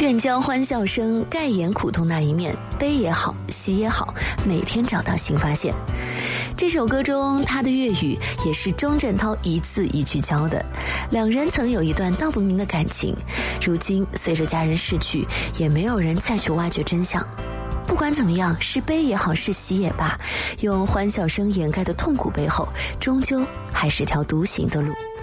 愿将欢笑声盖掩苦痛那一面，悲也好，喜也好，每天找到新发现。这首歌中他的粤语也是钟镇涛一字一句教的，两人曾有一段道不明的感情，如今随着家人逝去，也没有人再去挖掘真相。不管怎么样，是悲也好，是喜也罢，用欢笑声掩盖的痛苦背后，终究还是条独行的路。